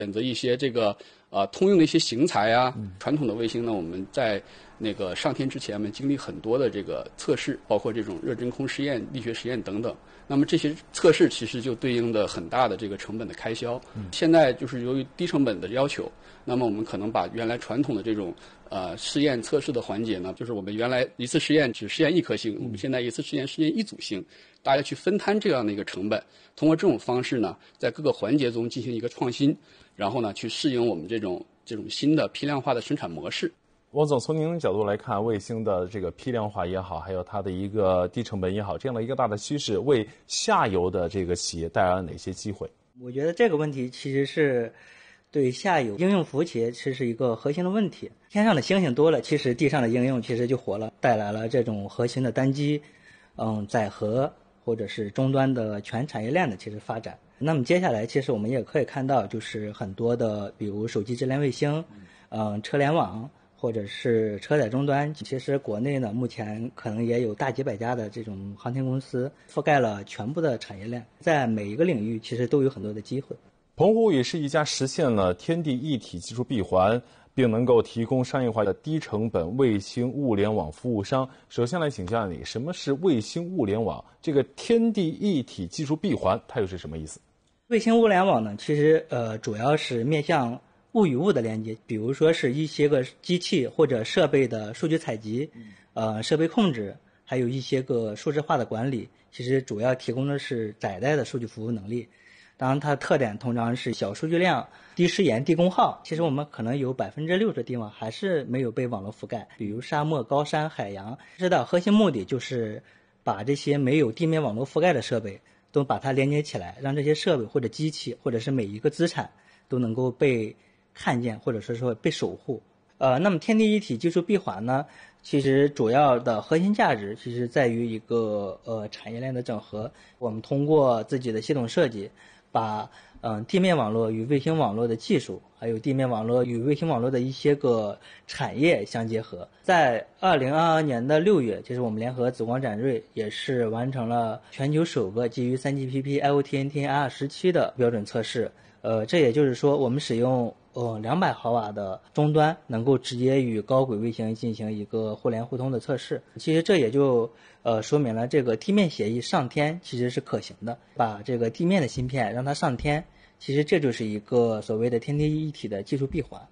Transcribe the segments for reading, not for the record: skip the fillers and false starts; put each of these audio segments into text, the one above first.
选择一些这个通用的一些型材啊。传统的卫星呢，我们在那个上天之前，我们经历很多的这个测试，包括这种热真空实验、力学实验等等。那么这些测试其实就对应的很大的这个成本的开销。现在就是由于低成本的要求，那么我们可能把原来传统的这种试验测试的环节呢，就是我们原来一次实验只试验一颗星，我们现在一次实验一组星，大家去分摊这样的一个成本，通过这种方式呢，在各个环节中进行一个创新，然后呢去适应我们这种新的批量化的生产模式。 王总，从您的角度来看，卫星的这个批量化也好，还有它的一个低成本也好，这样的一个大的趋势，为下游的这个企业带来了哪些机会？ 我觉得这个问题其实是对下游应用服务企业其实是一个核心的问题。天上的星星多了，其实地上的应用其实就活了，带来了这种核心的单机、载荷或者是终端的全产业链的其实发展。那么接下来其实我们也可以看到，就是很多的比如手机智联卫星、车联网或者是车载终端，其实国内呢目前可能也有大几百家的这种航天公司，覆盖了全部的产业链，在每一个领域其实都有很多的机会。 澎湖也是一家实现了天地一体技术闭环，并能够提供商业化的低成本卫星物联网服务商。首先来请教你，什么是卫星物联网？这个天地一体技术闭环它又是什么意思？ 卫星物联网呢，其实主要是面向物与物的连接，比如说是一些个机器或者设备的数据采集，设备控制，还有一些个数字化的管理，其实主要提供的是载带的数据服务能力。当然它的特点通常是小数据量、低时延、低功耗。其实我们可能有60%的地方还是没有被网络覆盖，比如沙漠、高山、海洋。知道核心目的就是把这些没有地面网络覆盖的设备都把它连接起来，让这些设备或者机器或者是每一个资产都能够被看见，或者说被守护。那么天地一体技术闭环呢，其实主要的核心价值其实在于一个产业链的整合。我们通过自己的系统设计，把地面网络与卫星网络的技术，还有地面网络与卫星网络的一些个产业相结合。在2022年的6月，其实我们联合紫光展锐也是完成了全球首个基于 3GPP IoT-NT-AR17 的标准测试。这也就是说，我们使用200毫瓦的终端，能够直接与高轨卫星进行一个互联互通的测试。其实这也就说明了这个地面协议上天其实是可行的，把这个地面的芯片让它上天，其实这就是一个所谓的天地一体的技术闭环。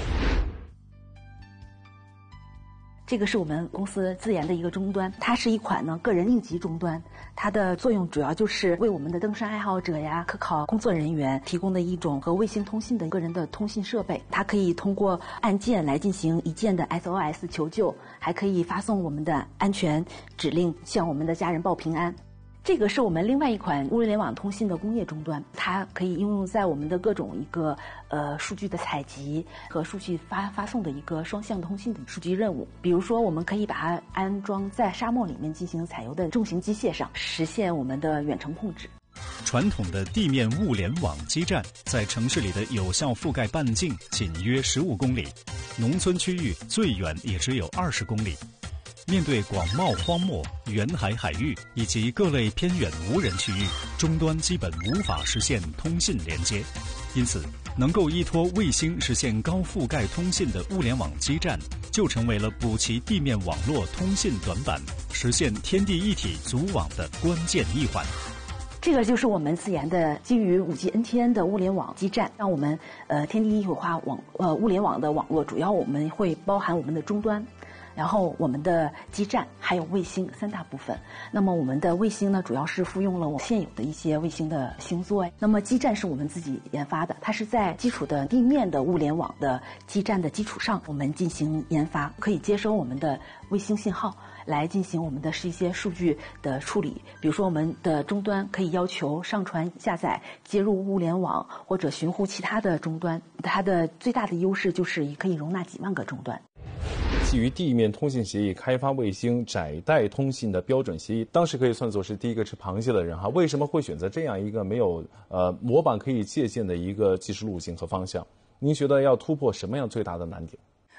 这个是我们公司自研的一个终端，它是一款个人应急终端，它的作用主要就是为我们的登山爱好者呀、科考工作人员提供的一种和卫星通信的个人的通信设备。它可以通过按键来进行一键的 SOS 求救，还可以发送我们的安全指令，向我们的家人报平安。这个是我们另外一款物联网通信的工业终端，它可以应用在我们的各种一个数据的采集和数据发送的一个双向通信的数据任务。比如说，我们可以把它安装在沙漠里面进行采油的重型机械上，实现我们的远程控制。 传统的地面物联网基站在城市里的有效覆盖半径仅约15公里，农村区域最远也只有20公里。面对广袤荒漠、远海海域以及各类偏远无人区域，终端基本无法实现通信连接，因此能够依托卫星实现高覆盖通信的物联网基站，就成为了补齐地面网络通信短板、实现天地一体组网的关键一环。 这个就是我们自研的基于5G NTN 的物联网基站，让我们天地一体化物联网的网络，主要我们会包含我们的终端，然后我们的基站还有卫星3大部分。那么我们的卫星呢，主要是复用了我现有的一些卫星的星座。那么基站是我们自己研发的，它是在基础的地面的物联网的基站的基础上，我们进行研发，可以接收我们的卫星信号来进行我们的一些数据的处理。比如说我们的终端可以要求上传、下载、接入物联网或者寻呼其他的终端，它的最大的优势就是可以容纳几万个终端。 基于地面通信协议开发卫星窄带通信的标准协议，当时可以算作是第一个吃螃蟹的人哈。为什么会选择这样一个没有模板可以借鉴的一个技术路径和方向？您觉得要突破什么样最大的难点？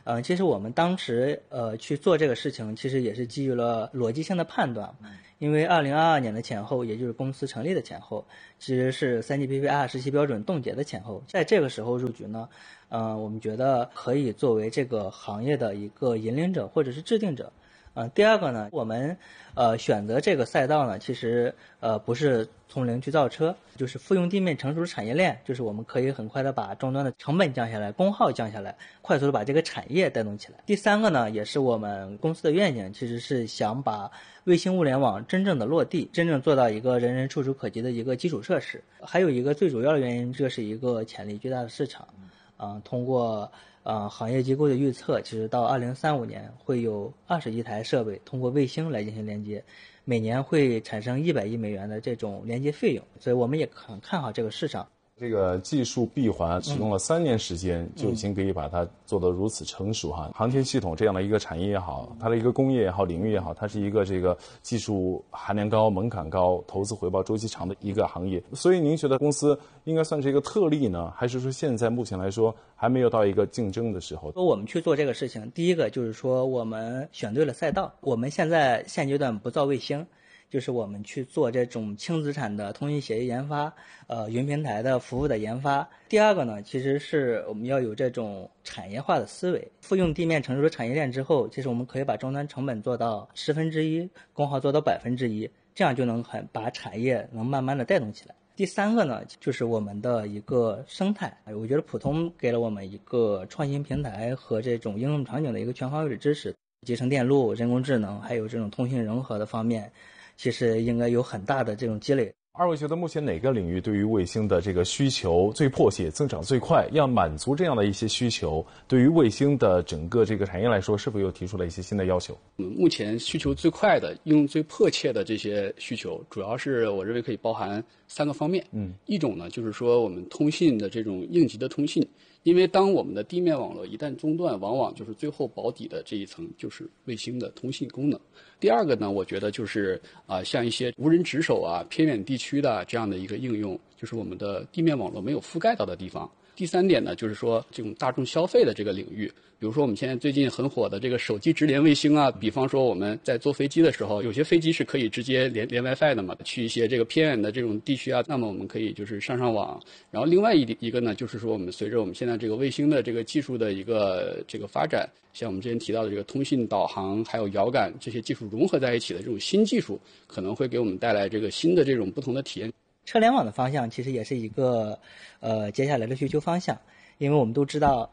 其实我们当时去做这个事情，其实也是基于了逻辑性的判断。因为2022年的前后，也就是公司成立的前后，其实是3GPP R17标准冻结的前后。在这个时候入局呢，我们觉得可以作为这个行业的一个引领者或者是制定者。第二个呢，我们选择这个赛道呢，其实不是从零去造车，就是复用地面成熟的产业链，就是我们可以很快的把终端的成本降下来，功耗降下来，快速的把这个产业带动起来。第三个呢，也是我们公司的愿景，其实是想把卫星物联网真正的落地，真正做到一个人人触手可及的一个基础设施。还有一个最主要的原因，这是一个潜力巨大的市场。通过行业机构的预测，其实到2035年会有20亿台设备通过卫星来进行连接，每年会产生100亿美元的这种连接费用，所以我们也很看好这个市场。 这个技术闭环使用了3年时间，就已经可以把它做得如此成熟哈。航天系统这样的一个产业也好，它的一个工业也好，领域也好，它是一个这个技术含量高、门槛高、投资回报周期长的一个行业。所以您觉得公司应该算是一个特例呢，还是说现在目前来说还没有到一个竞争的时候？ 我们去做这个事情，第一个就是说我们选对了赛道。我们现阶段不造卫星，就是我们去做这种轻资产的通信协议研发，云平台的服务的研发。第二个呢，其实是我们要有这种产业化的思维，复用地面成熟的产业链之后，其实我们可以把终端成本做到1/10，功耗做到1%，这样就能把产业能慢慢的带动起来。第三个呢，就是我们的一个生态。我觉得普通给了我们一个创新平台和这种应用场景的一个全方位的支持，集成电路、人工智能，还有这种通信融合的方面，其实应该有很大的这种积累。 二位觉得目前哪个领域对于卫星的这个需求最迫切、增长最快？要满足这样的一些需求，对于卫星的整个这个产业来说，是否又提出了一些新的要求？ 目前需求最快的、应用最迫切的这些需求，主要是我认为可以包含3个方面。一种呢，就是说我们通信的这种应急的通信。因为当我们的地面网络一旦中断，往往就是最后保底的这一层就是卫星的通信功能。第二个呢，我觉得就是像一些无人值守偏远地区的这样的一个应用，就是我们的地面网络没有覆盖到的地方。第三点呢，就是说这种大众消费的这个领域，比如说我们现在最近很火的这个手机直连卫星比方说我们在坐飞机的时候，有些飞机是可以直接连 WiFi 的嘛，去一些这个偏远的这种地区那么我们可以就是上网。然后另外一个呢，就是说我们随着我们现在这个卫星的这个技术的一个这个发展，像我们之前提到的这个通信导航还有遥感这些技术融合在一起的这种新技术，可能会给我们带来这个新的这种不同的体验。 车联网的方向其实也是一个接下来的需求方向，因为我们都知道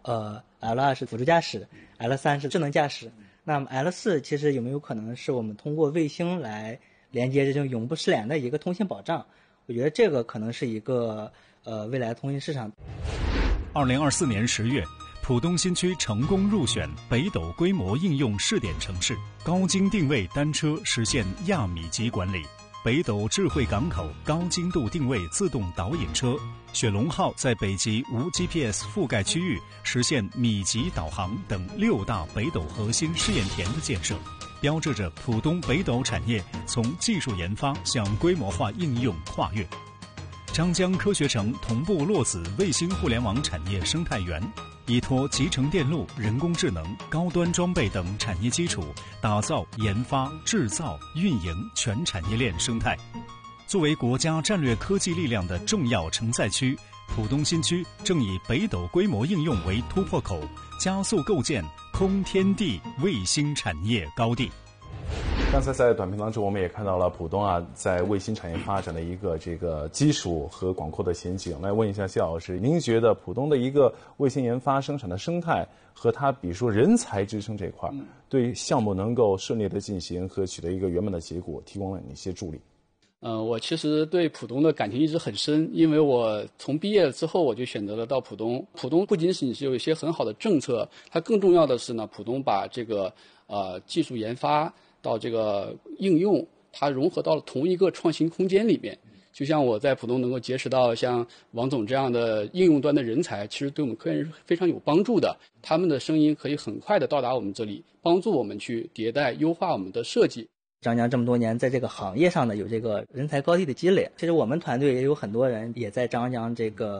L2是辅助驾驶， L3是智能驾驶，那么 L4其实有没有可能是我们通过卫星来连接这种永不失联的一个通信保障？我觉得这个可能是一个未来通信市场。 2024年10月，浦东新区成功入选北斗规模应用试点城市，高精定位单车实现亚米级管理。北斗智慧港口高精度定位自动导引车，雪龙号在北极无 GPS 覆盖区域实现米级导航等6大北斗核心试验田的建设，标志着浦东北斗产业从技术研发向规模化应用跨越。张江科学城同步落子卫星互联网产业生态园，依托集成电路、人工智能、高端装备等产业基础，打造研发、制造、运营全产业链生态。作为国家战略科技力量的重要承载区，浦东新区正以北斗规模应用为突破口，加速构建空天地卫星产业高地。 刚才在短片当中，我们也看到了浦东在卫星产业发展的一个这个基础和广阔的前景。来问一下谢老师，您觉得浦东的一个卫星研发生产的生态和它比如说人才支撑这块，对项目能够顺利的进行和取得一个圆满的结果，提供了哪些助力？ 我其实对浦东的感情一直很深，因为我从毕业之后我就选择了到浦东。浦东不仅仅是有一些很好的政策，它更重要的是呢，浦东把这个技术研发到这个应用，它融合到了同一个创新空间里面。就像我在浦东能够结识到像王总这样的应用端的人才，其实对我们科研是非常有帮助的。他们的声音可以很快的到达我们这里，帮助我们去迭代优化我们的设计。 张江这么多年在这个行业上呢有这个人才高地的积累，其实我们团队也有很多人也在张江这个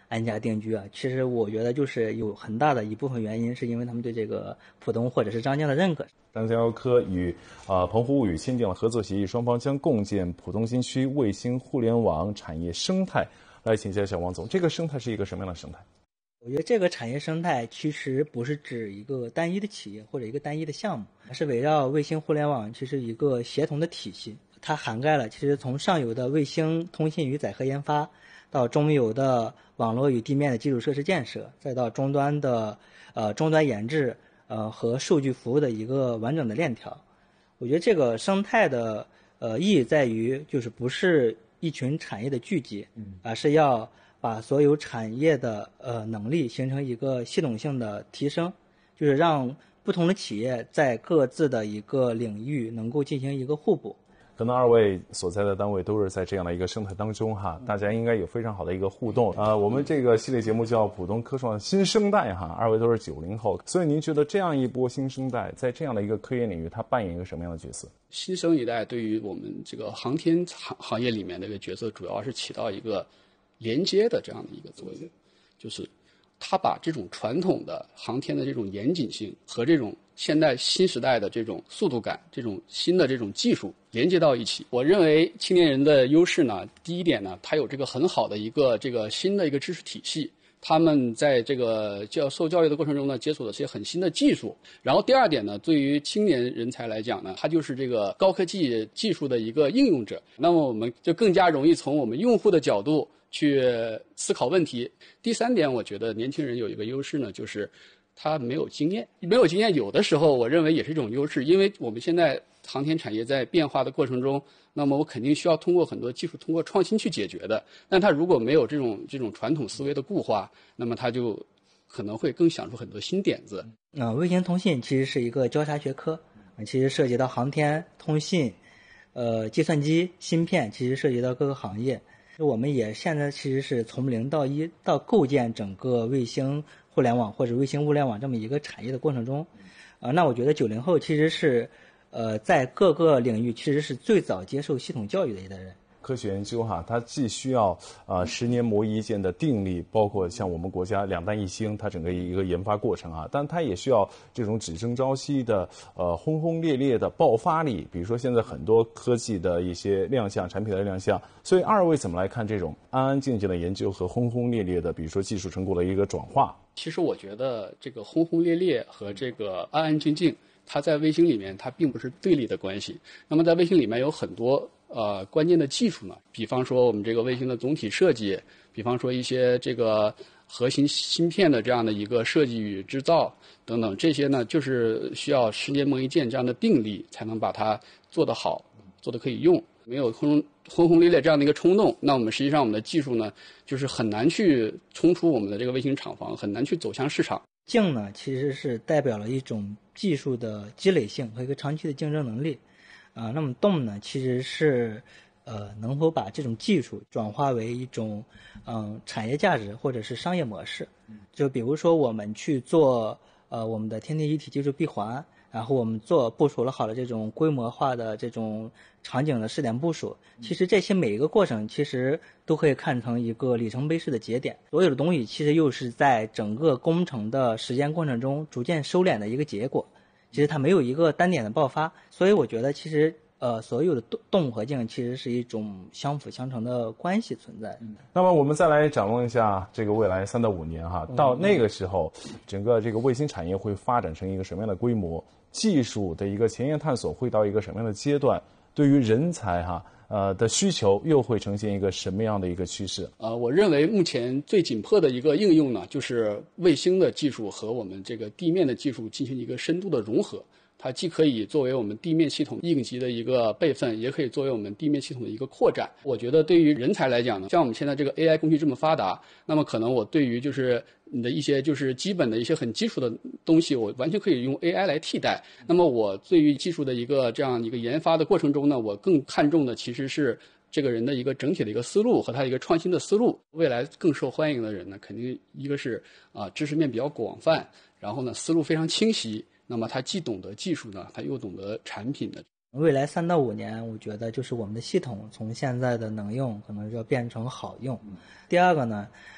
安家定居啊，其实我觉得就是有很大的一部分原因是因为他们对这个浦东或者是张江的认可。 张江药科与澎湖物语签订了合作协议，双方将共建浦东新区卫星互联网产业生态。来请教一下王总，这个生态是一个什么样的生态？ 我觉得这个产业生态其实不是指一个单一的企业或者一个单一的项目，而是围绕卫星互联网其实一个协同的体系。它涵盖了其实从上游的卫星通信与载荷研发，到中游的网络与地面的基础设施建设，再到终端的终端研制和数据服务的一个完整的链条。我觉得这个生态的意义在于就是不是一群产业的聚集，而是要把所有产业的能力形成一个系统性的提升，就是让不同的企业在各自的一个领域能够进行一个互补。 可能二位所在的单位都是在这样的一个生态当中哈，大家应该有非常好的一个互动。我们这个系列节目叫浦东科创新生代哈，二位都是90后，所以您觉得这样一波新生代在这样的一个科研领域，它扮演一个什么样的角色？ 新生一代对于我们这个航天行业里面的一个角色，主要是起到一个连接的这样的一个作用，就是它把这种传统的航天的这种严谨性和这种现代新时代的这种速度感，这种新的这种技术连接到一起。我认为青年人的优势呢，第一点呢，他有这个很好的一个这个新的一个知识体系，他们在这个受教育的过程中呢，接触了些很新的技术。然后第二点呢，对于青年人才来讲呢，他就是这个高科技技术的一个应用者。那么我们就更加容易从我们用户的角度去思考问题。第三点，我觉得年轻人有一个优势呢，就是他没有经验。没有经验有的时候我认为也是一种优势，因为我们现在航天产业在变化的过程中，那么我肯定需要通过很多技术，通过创新去解决的。但他如果没有这种传统思维的固化，那么他就可能会更想出很多新点子。 卫星通信其实是一个交叉学科，其实涉及到航天、通信、计算机、芯片，其实涉及到各个行业。我们也现在其实是从0到1到构建整个卫星互联网或者卫星物联网这么一个产业的过程中，那我觉得90后其实是在各个领域其实是最早接受系统教育的一代人。 科学研究哈，它既需要10年磨一剑的定力，包括像我们国家2弹1星，它整个一个研发过程啊，但它也需要这种只争朝夕的轰轰烈烈的爆发力。比如说现在很多科技的一些亮相，产品的亮相，所以二位怎么来看这种安安静静的研究和轰轰烈烈的，比如说技术成果的一个转化？ 其实我觉得这个轰轰烈烈和这个安安静静，它在卫星里面它并不是对立的关系。那么在卫星里面有很多关键的技术呢，比方说我们这个卫星的总体设计，比方说一些这个核心芯片的这样的一个设计与制造等等，这些呢就是需要10年磨一剑这样的定力才能把它做得好，做得可以用。没有轰轰烈烈这样的一个冲动，那我们实际上我们的技术呢，就是很难去冲出我们的这个卫星厂房，很难去走向市场。 静呢，其实是代表了一种技术的积累性和一个长期的竞争能力。那么动呢，其实是能否把这种技术转化为一种产业价值或者是商业模式。就比如说我们去做我们的天地一体技术闭环，然后我们部署了好的这种规模化的这种场景的试点部署，其实这些每一个过程其实都可以看成一个里程碑式的节点。所有的东西其实又是在整个工程的时间过程中逐渐收敛的一个结果。其实它没有一个单点的爆发，所以我觉得其实所有的动和静其实是一种相辅相成的关系存在。 那么我们再来展望一下这个未来3到5年哈，到那个时候，整个这个卫星产业会发展成一个什么样的规模？技术的一个前沿探索会到一个什么样的阶段？对于人才的需求又会呈现一个什么样的一个趋势？ 我认为目前最紧迫的一个应用呢，就是卫星的技术和我们这个地面的技术进行一个深度的融合。它既可以作为我们地面系统应急的一个备份，也可以作为我们地面系统的一个扩展。我觉得对于人才来讲呢，像我们现在这个 AI 工具这么发达，那么可能我对于就是你的一些就是基本的一些很基础的东西，我完全可以用 AI 来替代。那么我对于技术的一个这样一个研发的过程中呢，我更看重的其实是这个人的一个整体的一个思路和他一个创新的思路。未来更受欢迎的人呢，肯定一个是知识面比较广泛，然后呢思路非常清晰。那么他既懂得技术呢，他又懂得产品的。 未来3到5年，我觉得就是我们的系统从现在的能用可能要变成好用。第二个呢，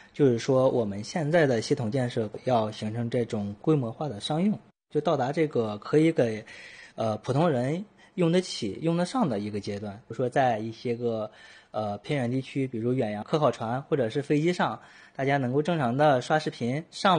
就是说我们现在的系统建设要形成这种规模化的商用，就到达这个可以给普通人用得起用得上的一个阶段。比如说在一些个偏远地区，比如远洋科考船或者是飞机上，大家能够正常的刷视频上